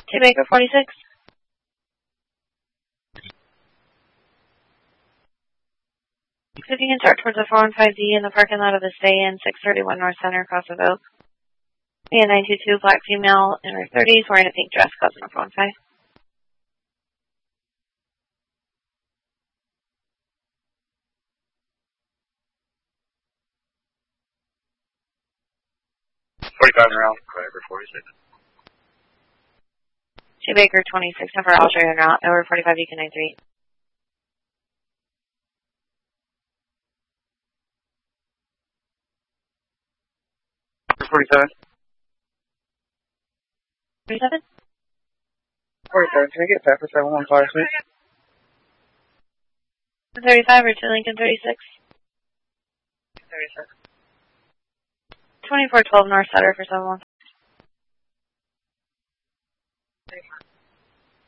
2 Baker 46. If you can start towards the 415D in the parking lot of the Stay-In, 631 North Center, across the Oak. And 922, black female in her 30s, wearing a pink dress, causing a 415. Around, Baker 46. 2 Baker 26, number Alger and route, over 45 Beacon 93. Number 47. 37? 47, can I get that for 715, please? 35 or 2 Lincoln 36. 36. 2412 North Sutter for 715.